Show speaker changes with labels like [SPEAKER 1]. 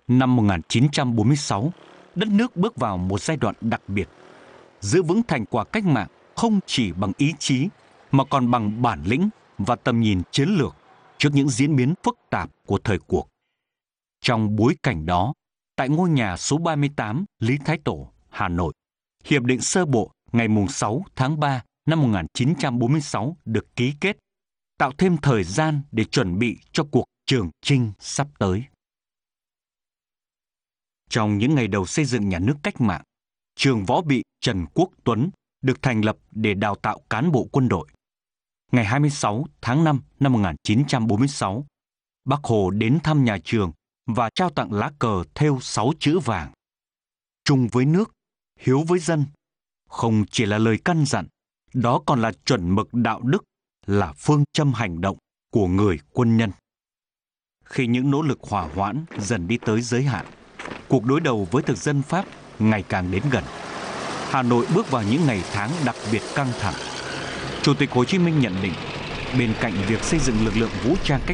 [SPEAKER 1] Năm 1946, đất nước bước vào một giai đoạn đặc biệt. Giữ vững thành quả cách mạng không chỉ bằng ý chí mà còn bằng bản lĩnh và tầm nhìn chiến lược trước những diễn biến phức tạp của thời cuộc. Trong bối cảnh đó, tại ngôi nhà số 38 Lý Thái Tổ, Hà Nội, Hiệp định sơ bộ ngày 6 tháng 3 năm 1946 được ký kết, tạo thêm thời gian để chuẩn bị cho cuộc Trường Chinh sắp tới. Trong những ngày đầu xây dựng nhà nước cách mạng, trường võ bị Trần Quốc Tuấn được thành lập để đào tạo cán bộ quân đội. Ngày 26 tháng 5 năm 1946, Bác Hồ đến thăm nhà trường và trao tặng lá cờ thêu 6 chữ vàng. Chung với nước, hiếu với dân, không chỉ là lời căn dặn, đó còn là chuẩn mực đạo đức, là phương châm hành động của người quân nhân. Khi những nỗ lực hòa hoãn dần đi tới giới hạn, cuộc đối đầu với thực dân Pháp ngày càng đến gần. Hà Nội bước vào những ngày tháng đặc biệt căng thẳng. Chủ tịch Hồ Chí Minh nhận định, bên cạnh việc xây dựng lực lượng vũ trang cách